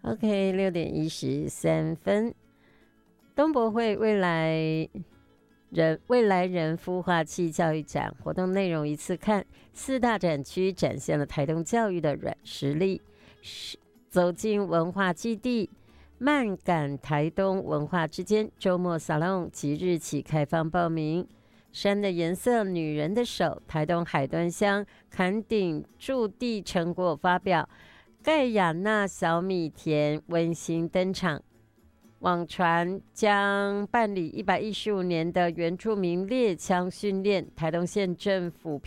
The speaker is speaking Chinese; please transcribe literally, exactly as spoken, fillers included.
OK， 六点一十三分，东博会未来人未来人孵化器教育展活动内容一次看，四大展区展现了台东教育的软实力。走进文化基地，漫感台东文化之间周末 salon 即日起开放报名。山的颜色，女人的手，台东海端乡坎顶驻地成果发表，盖亚那小米田温馨登场。网传将办理一百一十五年的原住民猎枪训练，台东县政府